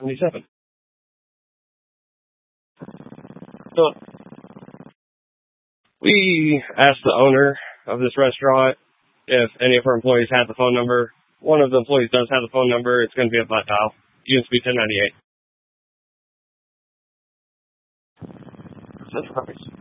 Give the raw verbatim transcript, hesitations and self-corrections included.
seventy-seven. So, we asked the owner of this restaurant if any of her employees had the phone number. One of the employees does have the phone number. It's going to be a butt dial. Unit Speed ten ninety-eight. That's right.